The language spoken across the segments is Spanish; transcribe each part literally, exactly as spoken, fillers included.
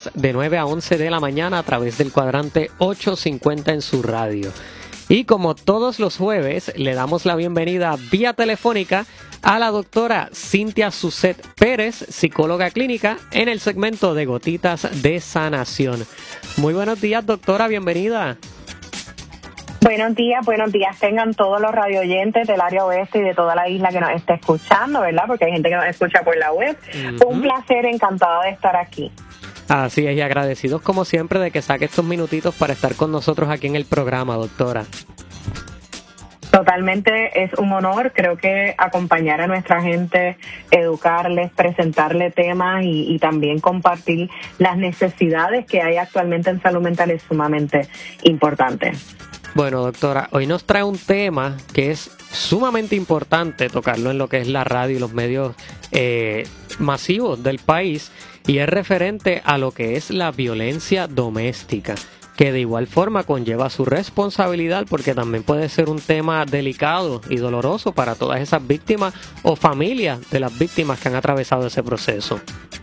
días de nueve a once de la mañana a través del cuadrante ochocientos cincuenta en su radio. Y como todos los jueves, le damos la bienvenida vía telefónica a la doctora Cintia Suset Pérez, psicóloga clínica, en el segmento de Gotitas de Sanación. Muy buenos días, doctora, bienvenida. Buenos días, buenos días tengan todos los radioyentes del área oeste y de toda la isla que nos esté escuchando, ¿verdad? Porque hay gente que nos escucha por la web. Uh-huh. Un placer, encantada de estar aquí. Así es, y agradecidos como siempre de que saque estos minutitos para estar con nosotros aquí en el programa, doctora. Totalmente, es un honor, creo que acompañar a nuestra gente, educarles, presentarle temas y, y también compartir las necesidades que hay actualmente en salud mental es sumamente importante. Bueno, doctora, hoy nos trae un tema que es sumamente importante tocarlo en lo que es la radio y los medios eh, masivos del país, y es referente a lo que es la violencia doméstica, que de igual forma conlleva su responsabilidad porque también puede ser un tema delicado y doloroso para todas esas víctimas o familias de las víctimas que han atravesado ese proceso.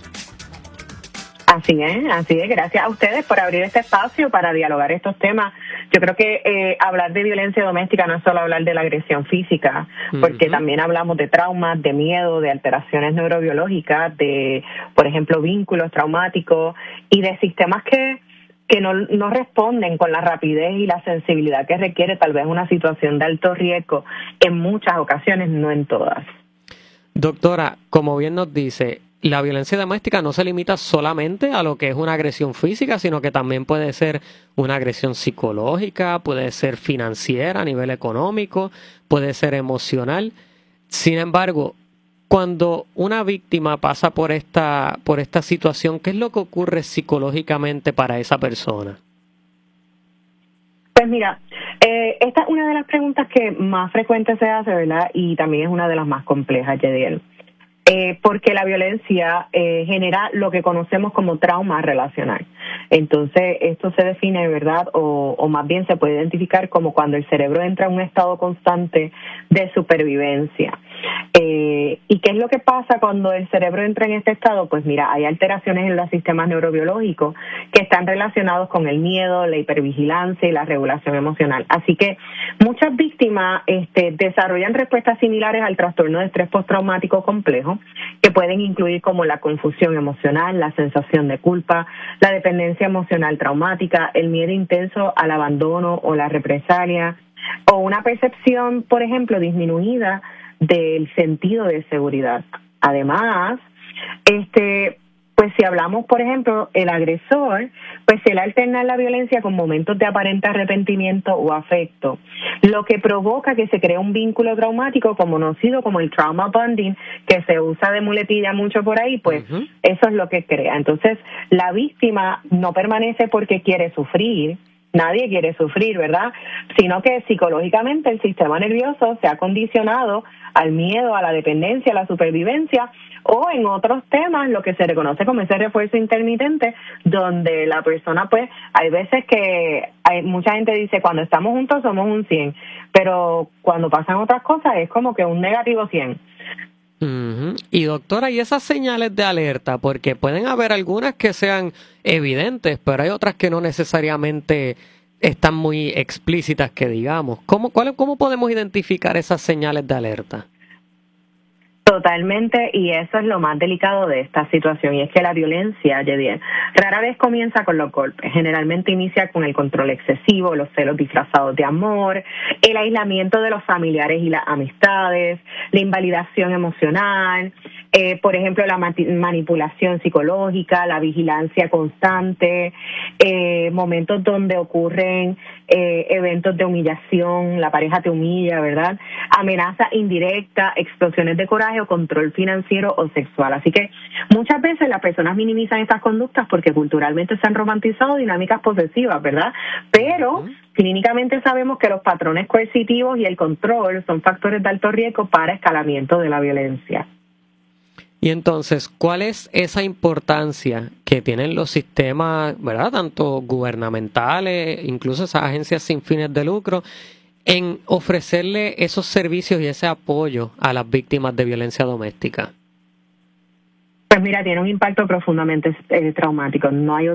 Así es, así es. Gracias a ustedes por abrir este espacio para dialogar estos temas. Yo creo que eh, hablar de violencia doméstica no es solo hablar de la agresión física, porque uh-huh. también hablamos de traumas, de miedo, de alteraciones neurobiológicas, de, por ejemplo, vínculos traumáticos y de sistemas que que no, no responden con la rapidez y la sensibilidad que requiere tal vez una situación de alto riesgo en muchas ocasiones, no en todas. Doctora, como bien nos dice, la violencia doméstica no se limita solamente a lo que es una agresión física, sino que también puede ser una agresión psicológica, puede ser financiera a nivel económico, puede ser emocional. Sin embargo, cuando una víctima pasa por esta, por esta situación, ¿qué es lo que ocurre psicológicamente para esa persona? Pues mira, eh, esta es una de las preguntas que más frecuente se hace, ¿verdad? Y también es una de las más complejas, Yediel. Eh, porque la violencia eh, genera lo que conocemos como trauma relacional. Entonces, esto se define, ¿verdad? O, o más bien se puede identificar como cuando el cerebro entra en un estado constante de supervivencia. Eh, ¿Y qué es lo que pasa cuando el cerebro entra en este estado? Pues mira, hay alteraciones en los sistemas neurobiológicos que están relacionados con el miedo, la hipervigilancia y la regulación emocional. Así que muchas víctimas este, desarrollan respuestas similares al trastorno de estrés postraumático complejo, que pueden incluir como la confusión emocional, la sensación de culpa, la dependencia emocional traumática, el miedo intenso al abandono o la represalia, o una percepción, por ejemplo, disminuida del sentido de seguridad. Además, este, pues si hablamos, por ejemplo, el agresor, pues él alterna la violencia con momentos de aparente arrepentimiento o afecto, lo que provoca que se cree un vínculo traumático conocido como el trauma bonding, que se usa de muletilla mucho por ahí, pues uh-huh. eso es lo que crea. Entonces, la víctima no permanece porque quiere sufrir. Nadie quiere sufrir, ¿verdad? Sino que psicológicamente el sistema nervioso se ha condicionado al miedo, a la dependencia, a la supervivencia, o en otros temas, lo que se reconoce como ese refuerzo intermitente, donde la persona, pues, hay veces que hay mucha gente dice, cuando estamos juntos somos un cien, pero cuando pasan otras cosas es como que un negativo cien. Uh-huh. Y doctora, ¿y esas señales de alerta? Porque pueden haber algunas que sean evidentes, pero hay otras que no necesariamente están muy explícitas, que digamos. ¿Cómo, cuál, cómo podemos identificar esas señales de alerta? Totalmente, y eso es lo más delicado de esta situación, y es que la violencia, Yediel, rara vez comienza con los golpes. Generalmente inicia con el control excesivo, los celos disfrazados de amor, el aislamiento de los familiares y las amistades, la invalidación emocional, eh, por ejemplo, la manipulación psicológica, la vigilancia constante, eh, momentos donde ocurren eh, eventos de humillación, la pareja te humilla, ¿verdad? Amenaza indirecta, explosiones de coraje o control financiero o sexual. Así que muchas veces las personas minimizan estas conductas porque culturalmente se han romantizado dinámicas posesivas, ¿verdad? Pero uh-huh. clínicamente sabemos que los patrones coercitivos y el control son factores de alto riesgo para escalamiento de la violencia. Y entonces, ¿cuál es esa importancia que tienen los sistemas, ¿verdad?, tanto gubernamentales, incluso esas agencias sin fines de lucro, en ofrecerle esos servicios y ese apoyo a las víctimas de violencia doméstica? Pues mira, tiene un impacto profundamente eh, traumático. No hay